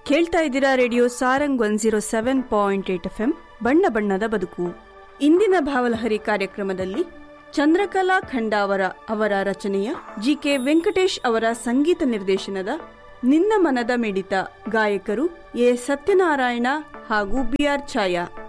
ಕೇಳ್ತಾ ಇದ್ದೀರಾ radio Sarang 107.8 FM ಬಣ್ಣ ಬಣ್ಣದ ಬದುಕು. ಇಂದಿನ ಭಾವಲಹರಿ ಕಾರ್ಯಕ್ರಮದಲ್ಲಿ ಚಂದ್ರಕಲಾ ಖಂಡಾವರ ಅವರ ರಚನೆಯ ಜಿಕೆ ವೆಂಕಟೇಶ್ ಅವರ ಸಂಗೀತ ನಿರ್ದೇಶನದ ನಿನ್ನ ಮನದ ಮಿಡಿತ, ಗಾಯಕರು ಎ ಸತ್ಯನಾರಾಯಣ ಹಾಗೂ ಬಿಆರ್ ಛಾಯಾ.